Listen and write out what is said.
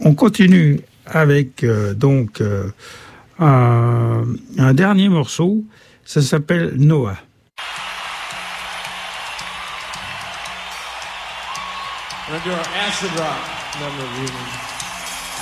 On continue avec un dernier morceau. Ça s'appelle Noah. We're going to do our acid rock number of evening.